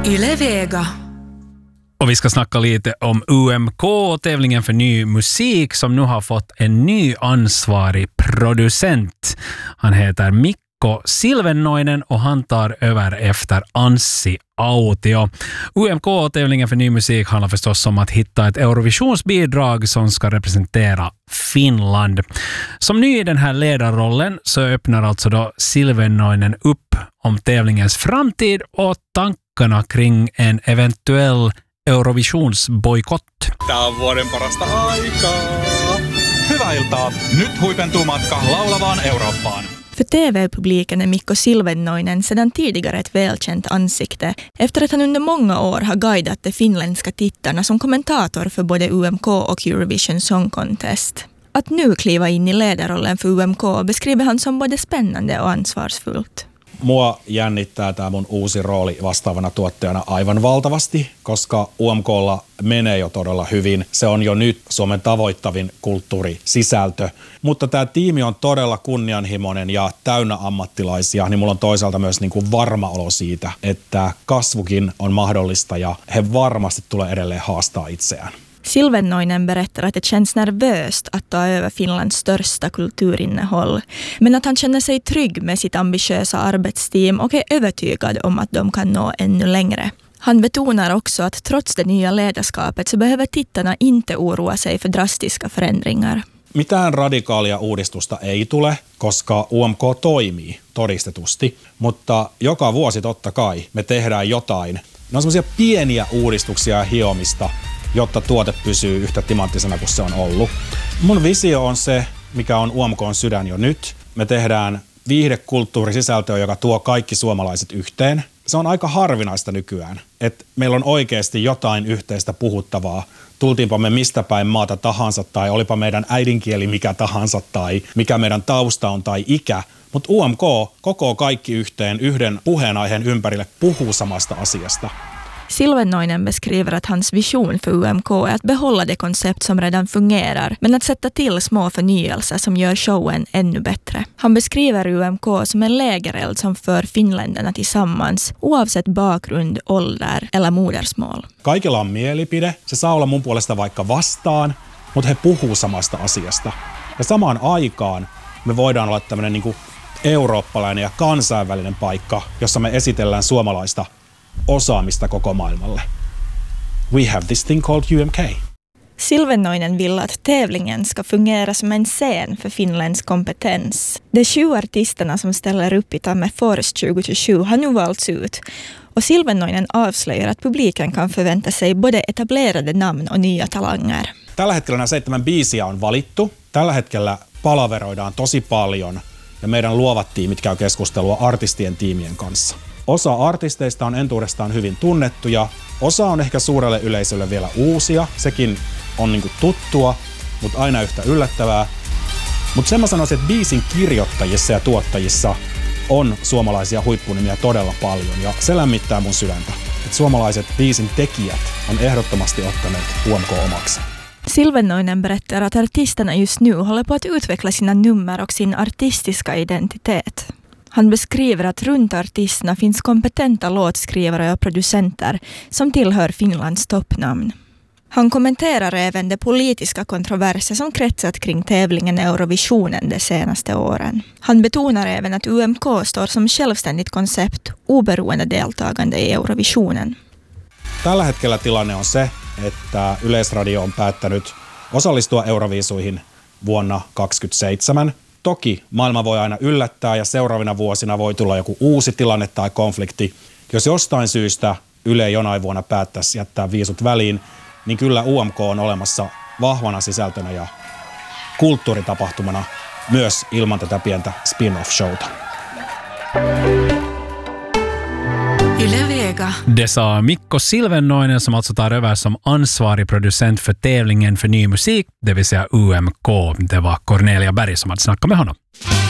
Yle Vega. Och vi ska snacka lite om UMK, tävlingen för ny musik som nu har fått en ny ansvarig producent. Han heter Mikko Silvennoinen och han tar över efter Anssi Autio. UMK, tävlingen för ny musik, handlar förstås om att hitta ett Eurovisionsbidrag som ska representera Finland. Som ny i den här ledarrollen så öppnar alltså då Silvennoinen upp om tävlingens framtid och tankarna kring en eventuell Eurovisionsboikott. Tää on vuoden parasta aikaa. Hyvää iltaa. Nyt huipentuu matka laulavaan Eurooppaan. För TV-publiken är Mikko Silvennoinen sedan tidigare ett välkänt ansikte efter att han under många år har guidat de finländska tittarna som kommentator för både UMK och Eurovision Song Contest. Att nu kliva in i ledarrollen för UMK beskriver han som både spännande och ansvarsfullt. Mua jännittää tämä mun uusi rooli vastaavana tuottajana aivan valtavasti, koska UMKlla menee jo todella hyvin. Se on jo nyt Suomen tavoittavin kulttuurisisältö, mutta tämä tiimi on todella kunnianhimoinen ja täynnä ammattilaisia, niin mulla on toisaalta myös niin kuin varma olo siitä, että kasvukin on mahdollista ja he varmasti tulee edelleen haastaa itseään. Silvennoinen berättar att det känns nervöst att ta över Finlands största kulturinnehåll, men att han känner sig trygg med sitt ambitiösa arbetsteam och är övertygad om att de kan nå ännu längre. Han betonar också att trots det nya ledarskapet så behöver tittarna inte oroa sig för drastiska förändringar. Mitään radikaalia uudistusta ei tule, koska UMK toimii todistetusti, mutta joka vuosi totta kai me tehdään jotain. Ne on semmoisia pieniä uudistuksia ja hiomista, jotta tuote pysyy yhtä timanttisena kuin se on ollut. Mun visio on se, mikä on UMK:n sydän jo nyt. Me tehdään viihdekulttuurisisältöä, joka tuo kaikki suomalaiset yhteen. Se on aika harvinaista nykyään, että meillä on oikeasti jotain yhteistä puhuttavaa. Tultiinpa me mistä päin maata tahansa tai olipa meidän äidinkieli mikä tahansa tai mikä meidän tausta on tai ikä. Mutta UMK kokoo kaikki yhteen yhden puheenaiheen ympärille, puhuu samasta asiasta. Silvennoinen beskriver att hans vision för UMK är att behålla det koncept som redan fungerar, men att sätta till små förnyelser som gör showen ännu bättre. Han beskriver UMK som en lägereld som för finländarna tillsammans, oavsett bakgrund, ålder eller modersmål. Kaikilla on mielipide, se saa olla mun puolesta vaikka vastaan, mutta he puhuu samasta asiasta. Ja samaan aikaan me voidaan olla tämmöinen niin kuin eurooppalainen ja kansainvälinen paikka, jossa me esitellään suomalaista osaamista koko maailmalle. We have this thing called UMK. Silvennoinen vill att tävlingen ska fungera som en scen för Finlands kompetens. De 7 artisterna som ställer upp i Tammerfors 2027 har nu valts ut. Och Silvennoinen avslöjar att publiken kan förvänta sig både etablerade namn och nya talanger. Tällä hetkellä nämä 7 biisiä on valittu. Tällä hetkellä palaveroidaan tosi paljon ja meidän luovat tiimit käy keskustelua artistien tiimien kanssa. Osa artisteista on entuudestaan hyvin tunnettuja, osa on ehkä suurelle yleisölle vielä uusia, sekin on niinku tuttua, mutta aina yhtä yllättävää. Mutta sen mä sanoisin, että biisin kirjoittajissa ja tuottajissa on suomalaisia huippunimiä todella paljon ja se lämmittää mun sydäntä, että suomalaiset biisin tekijät on ehdottomasti ottaneet UMK omaksi. Silvennoinen berättar att artisterna just nu håller på att utveckla sina nummer och sin artistiska identitet. Han beskriver att runt artisterna finns kompetenta låtskrivare och producenter som tillhör Finlands toppnamn. Han kommenterar även de politiska kontroverser som kretsat kring tävlingen Eurovisionen de senaste åren. Han betonar även att UMK står som självständigt koncept oberoende deltagande i Eurovisionen. Tällä hetkellä tilanne on se, että Yleisradio on päättänyt osallistua Euroviisuihin vuonna 2027. Toki maailma voi aina yllättää ja seuraavina vuosina voi tulla joku uusi tilanne tai konflikti. Jos jostain syystä Yle jonain vuonna päättäisi jättää viisut väliin, niin kyllä UMK on olemassa vahvana sisältönä ja kulttuuritapahtumana myös ilman tätä pientä spin-off-showta. Yle Vega. Det sa Mikko Silvennoinen som alltså tar över som ansvarig producent för tävlingen för ny musik, det vill säga UMK. Det var Cornelia Berg som hade snackat med honom.